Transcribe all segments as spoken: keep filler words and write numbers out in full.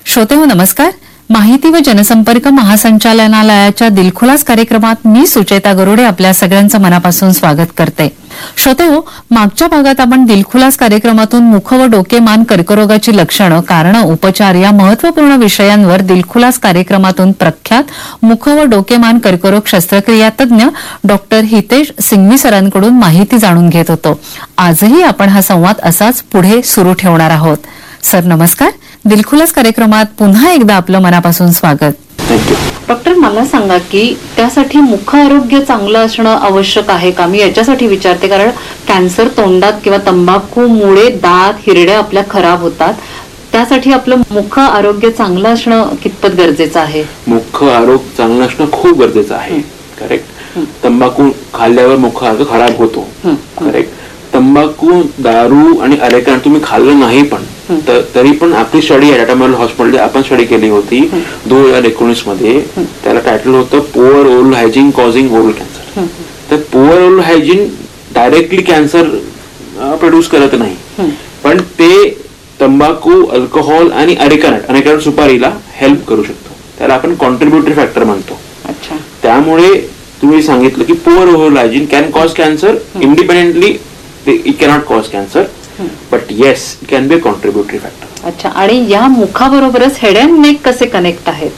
श्रोतेहो नमस्कार. माहिती व जनसंपर्क महासंचालनालयाच्या दिलखुलास कार्यक्रमात मी सुचेता गरुडे आपल्या सगळ्यांचं मनापासून स्वागत करते. श्रोतेहो, मागच्या भागात आपण दिलखुलास कार्यक्रमातून मुख व डोकेमान कर्करोगाची लक्षणं, कारणं, उपचार या महत्वपूर्ण विषयांवर दिलखुलास कार्यक्रमातून प्रख्यात मुख व डोकेमान कर्करोग शस्त्रक्रिया तज्ञ डॉक्टर हितेश सिंघवी सरांकडून माहिती जाणून घेत होतो. आजही आपण हा संवाद असाच पुढे सुरू ठेवणार आहोत. सर नमस्कार. दिलखुलास कार्यक्रमात पुन्हा एकदा आपलं मनापासून स्वागत. डॉक्टर, मला सांगा की त्यासाठी मुख आरोग्य चांगलं असणं आवश्यक आहे का? मी याच्यासाठी विचारते कारण कॅन्सर तोंडात किंवा तंबाखूमुळे दात हिरड्या आपल्या खराब होतात. त्यासाठी आपलं मुख आरोग्य चांगलं असणं कितपत गरजेचं आहे? मुख आरोग्य चांगलं असणं खूप गरजेचं आहे. करेक्ट. तंबाखू खाल्ल्यावर मुख आरोग्य खराब होतो. करेक्ट. तंबाखू, दारू आणि अरेकन तुम्ही खाल्लं नाही पण तरी पण आपली स्टडी आहे, टाटा मेमोरियल हॉस्पिटल आपण स्टडी केली होती दोन हजार एकोणीस मध्ये. त्याला टायटल होतं poor oral hygiene causing oral cancer. तर poor oral hygiene directly cancer produce करत नाही, पण ते तंबाखू, अल्कोहोल आणि अरेकनट अरेकनट सुपारीला हेल्प करू शकतो. त्याला आपण कॉन्ट्रीब्युटरी फॅक्टर म्हणतो. त्यामुळे तुम्ही सांगितलं की poor oral hygiene can cause cancer independently. It cannot cause cancer, but yes it can be a contributory factor. अच्छा. आणि या मुखाबरोबरच हेड अँड नेक कसे कनेक्ट आहेत?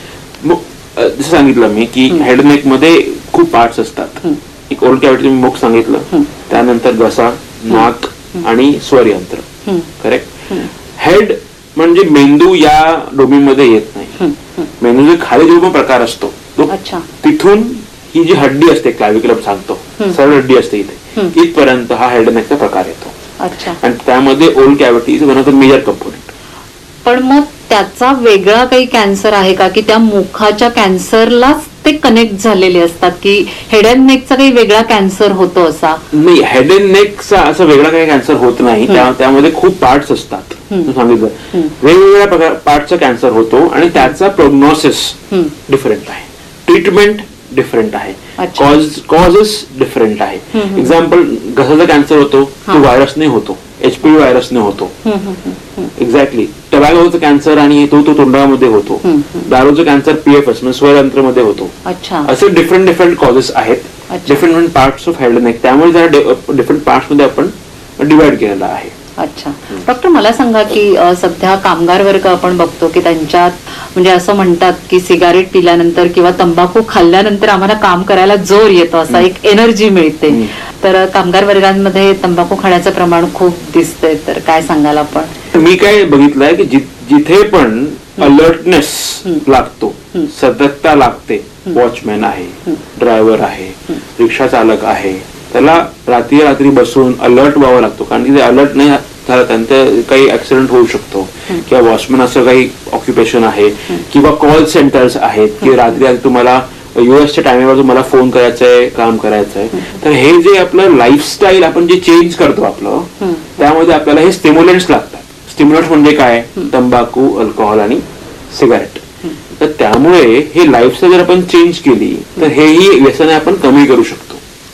जसं सांगितलं मी की हेड नेक मध्ये खूप पार्ट्स असतात. एक ओरल कॅव्हिटी मुख सांगितलं, त्यानंतर घसा, नाक आणि स्वर यंत्र. करेक्ट. हेड म्हणजे मेंदू या डोमेनमध्ये येत नाही. मेंदूचे खाली जो पण प्रकार असतो तो तिथून ही जी हड्डी असते क्लाविक्युलम सांगतो, सरळ हड्डी असते इथे, इथपर्यंत हा हेड नेकचा प्रकार येतो. आणि त्यामध्ये oral cavity is one of the major component. पण मग त्याचा वेगळा काही कॅन्सर आहे का, की त्या मुखाच्या कॅन्सरलाच ते कनेक्ट झालेले असतात, की हेड अँड नेकचा काही वेगळा कॅन्सर होतो असा? नाही, हेड अँड नेकचा असा वेगळा काही कॅन्सर होत नाही. त्यामध्ये खूप पार्ट्स असतात. सांगितलं वेगवेगळ्या प्रकार पार्टचा कॅन्सर होतो आणि त्याचा प्रोग्नोसिस डिफरंट आहे, ट्रीटमेंट डिफरंट आहे, कॉज कॉजेस डिफरंट आहे. एक्झाम्पल, घसाचा कॅन्सर होतो तो व्हायरसने होतो, एचपीव्ही व्हायरसने होतो. एक्झॅक्टली. टबॅकोचा कॅन्सर आणि तो तो तोंडामध्ये होतो. दारूचं कॅन्सर पीएफएस म्हणजे स्वरयंत्रमध्ये होतो. असे डिफरंट डिफरंट कॉजेस आहेत, different different parts of head neck. त्यामुळे जरा डिफरंट पार्ट्स मध्ये आपण डिवाइड केलेला आहे. अच्छा. डॉक्टर, मला सांगा की सध्या कामगार वर्ग आपण बघतो की त्यांच्यात म्हणजे असं म्हणतात की सिगारेट पिल्यानंतर किंवा तंबाखू खाल्ल्यानंतर आम्हाला काम करायला जोर येतो, असा एक एनर्जी मिळते. तर कामगार वर्गांमध्ये तंबाखू खाण्याचं प्रमाण खूप दिसतंय, तर काय सांगाल आपण? मी काय बघितलंय की जिथे पण अलर्टनेस लागतो, सतर्कता लागते, वॉचमॅन आहे, ड्रायव्हर आहे, रिक्षा चालक आहे, त्याला रात्री रात्री बसून अलर्ट व्हावं लागतो. कारण की ते अलर्ट नाही झालं त्यांचं काही ऍक्सिडेंट होऊ शकतो. किंवा वॉचमॅन असं काही ऑक्युपेशन आहे किंवा कॉल सेंटर्स आहेत की रात्री तुम्हाला युएसच्या टायमिंगवर तुम्हाला फोन करायचा आहे, काम करायचं आहे. तर हे जे आपलं लाईफस्टाईल आपण जे चेंज करतो आपलं, त्यामध्ये आपल्याला हे स्टिम्युलंट्स लागतात. स्टिम्युलंट्स म्हणजे काय? तंबाखू, अल्कोहोल आणि सिगारेट. तर त्यामुळे हे लाईफस्टाईल जर आपण चेंज केली तर हेही व्यसने आपण कमी करू शकतो.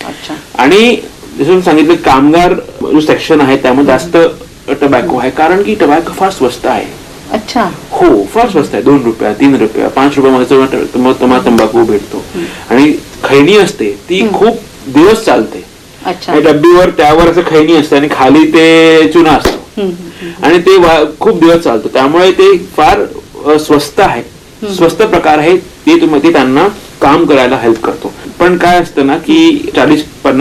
आणि जसं सांगितलं, कामगार जो सेक्शन आहे त्यामध्ये जास्त टबॅको आहे, कारण की टबॅको फार स्वस्त आहे. अच्छा. हो, फार स्वस्त आहे. दोन रुपया, तीन रुपया, पाच रुपयामध्ये तुम्हाला तंबाखू भेटतो. आणि खैनी असते ती खूप दिवस चालते. डब्बीवर त्यावर असं खैनी असते आणि खाली ते चुना असतो आणि ते खूप दिवस चालतो. त्यामुळे ते फार स्वस्त आहे, स्वस्त प्रकार आहे. ते तुम्ही त्यांना काम करायला हेल्प करतो. पण काय असतं ना की चाळीस पन्नास